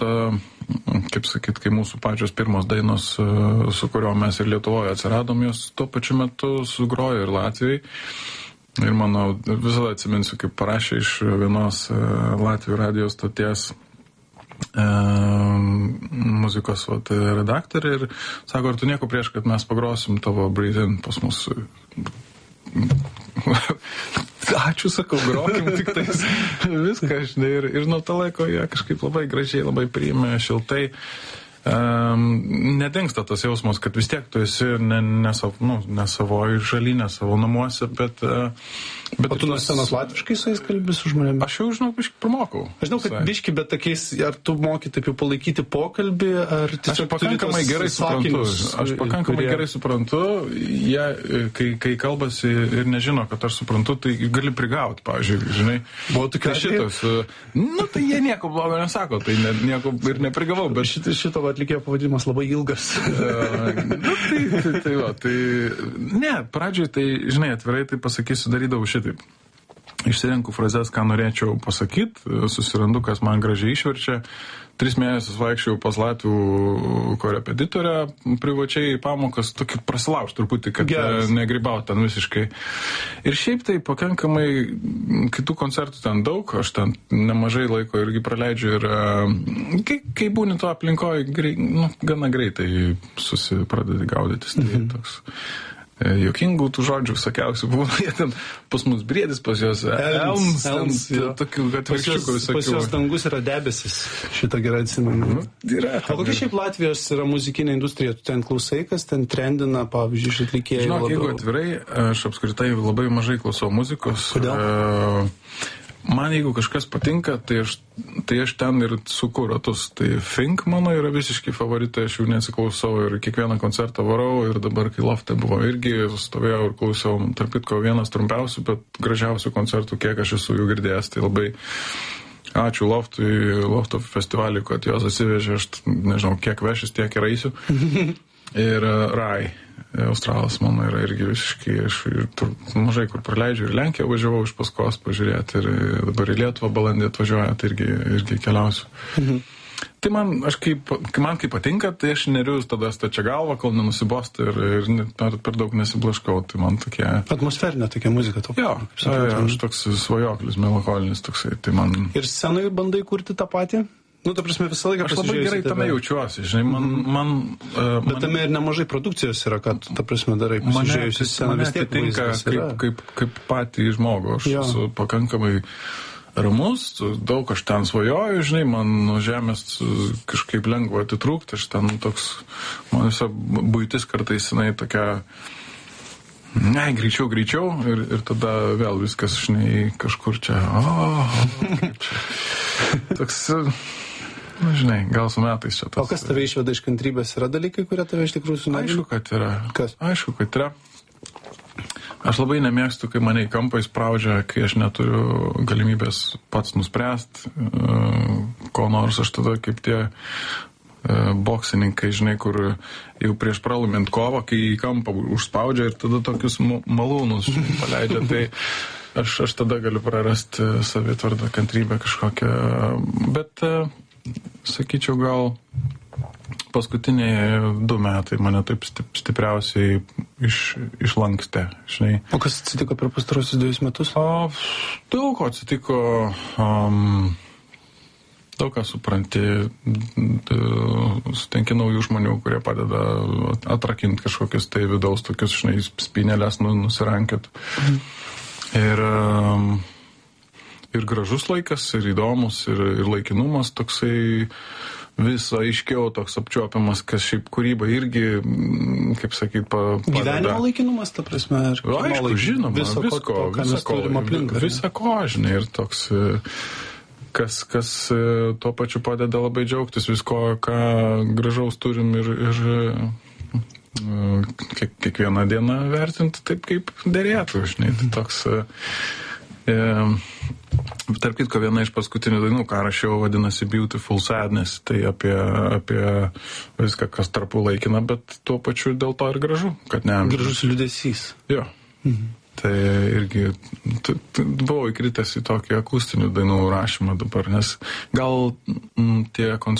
ta, kaip sakyt, kai mūsų pačios pirmos dainos, su kuriuo mes ir Lietuvoje atsiradom, jos tuo pačiu metu sugrojo ir Latvijai. Ir manau, visada atsiminsiu, kaip parašė iš vienos Latvijų radijos stoties muzikos redaktorė ir sako, ar tu nieko prieš, kad mes pagrosim tavo Breathe In pas mus. Ačiū, sakau, grokim tik tais viską, žinai, ir nuo to laiko jie kažkaip labai gražiai, labai priėmė, šiltai. Nedingsta tas jausmas, kad vis tiek tu esi ne savoji šaly, ne savo namuose, bet o tu nuo scenos latviškai su jais kalbi su žmonėmis? Aš jau, žinau, biški pramokau. Aš žinau, kad biški, bet tokiais, ar tu moki taip jau palaikyti pokalbį, ar tiesiog aš pakankamai gerai suprantu. Aš pakankamai gerai suprantu. Jie, kai kalbasi ir nežino, kad aš suprantu, tai gali prigauti, pavyzdžiui, žinai. Buvo tokia šitas. Tai jie nieko blogo nesako, tai nieko ir neprigavau, bet šito atlikėjo pavadinimas labai ilgas. Ne, pradžioj tai, žinai, atvirai tai pasakysiu, darydavau šitaip. Išsirenku frazes, ką norėčiau pasakyti, susirandu, kas man gražiai išverčia. 3 mėnesius vaikščiau pas latvių korepetitorę privačiai pamokas, tokį prasilaužt truputį, kad negrybaut ten visiškai. Ir šiaip tai pakankamai kitų koncertų ten daug, aš ten nemažai laiko irgi praleidžiu ir kai būni to aplinkoje, gana greitai pradedi gaudytis. Tai toks jokingų tų žodžių, sakiausių, būna, jie ten pas mus briedis, pas jos elms, tokių atvirkščiukų visokių. Pas jos dangus yra debesis, šitą gerai atsimenu. O kokia šiaip Latvijos yra muzikinė industrija, tu ten klausai, kas ten trendina, pavyzdžiui, iš atlikėjų? Žinok, jeigu atvirai, aš apskritai labai mažai klausau muzikos. Kodėl? Man jeigu kažkas patinka, tai aš ten ir suku ratus. Tai Fink mano yra visiškai favoritai, aš jų nesiklausau ir kiekvieną koncertą varau ir dabar, kai Lofte buvo, irgi stovėjau ir klausiau, tarp kitko, vienas trumpiausių, bet gražiausių koncertų, kiek aš esu jų girdėjęs. Tai labai ačiū Lofto festivaliui, kad jos atsivežė, aš nežinau, kiek vešis, tiek ir eisiu. Ir Rai, Australas mano yra irgi visiškai, aš mažai kur praleidžiu, ir Lenkiją važiavau iš paskos pažiūrėti, ir dabar į Lietuvą balandį atvažiuoja, tai irgi keliausiu. Tai man kai patinka, tai aš neriu tada stačia galva, kol nenusibostu ir per daug nesiblaškau, tai man tokie... Atmosferinė tokia muzika. Jo, aš toks svajoklis, melankolinis toksai, tai man... Ir scenoje bandai kurti tą patį? Ta prasme, visą laiką aš labai gerai tame jaučiuosi, žinai, bet tame ir nemažai produkcijos yra, kad, ta prasme, darai pasižiūrėjusi sceną, vis tiek tinka kaip patį žmogų, aš esu pakankamai ramus, daug aš ten svajoju, žinai, man nuo žemės kažkaip lengva atitrūkti, aš ten toks, man visa buitis kartais, jinai tokia, greičiau ir tada vėl viskas, žinai, kažkur čia, toks... žinai, gal su metais čia tas... O kas tave išveda iš kantrybės? Yra dalykai, kurie tave iš tikrųjų sunaudina? Aišku, kad yra. Kas? Aišku, kad yra. Aš labai nemėgstu, kai mane į kampą įspraudžia, kai aš neturiu galimybės pats nuspręsti, ko nors. Aš tada kaip tie boksininkai, žinai, kur jau prieš pralaimint kovą, kai į kampą užspaudžia ir tada tokius malūnus paleidžia. Tai aš tada galiu prarasti savitvardą, kantrybę kažkokią. Bet... sakyčiau, gal paskutiniai 2 metai mane taip stipriausiai išlankstė, žinai. O kas atsitiko per pastarosius 2 metus? Daug ko atsitiko, daug ką supranti, sutinki naujų žmonių, kurie padeda atrakinti kažkokius tai vidaus tokius, žinai, spynelės nusirankiot. Ir gražus laikas, ir įdomus, ir laikinumas toksai vis aiškiau toks apčiuopiamas, kas šiaip kūryba irgi, kaip sakyt, padeda. Gyvenimo laikinumas, ta prasme? Aišku, žinoma, visako, žinai, ir toks, kas tuo pačiu padeda labai džiaugtis visko, ką gražaus turim ir kiekvieną dieną vertinti taip, kaip derėtų, žinai, tai toks... Tarp kitko, viena iš paskutinių dainų, ką rašiau, vadinasi Beautiful Sadness, tai apie viską, kas tarpu laikina, bet tuo pačiu dėl to ir gražu, kad ne... Gražus liūdesys. Jo. Tai irgi buvau įkritęs į tokį akustinių dainų rašymą dabar, nes gal tie